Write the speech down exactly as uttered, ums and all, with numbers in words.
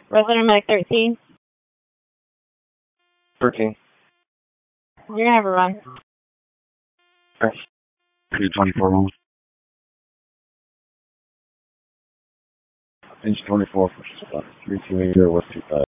Resident Mike thirteen. thirteen. You're gonna have a run. Okay. two twenty-four one. Inch twenty-four for spot. three two eight zero West two five.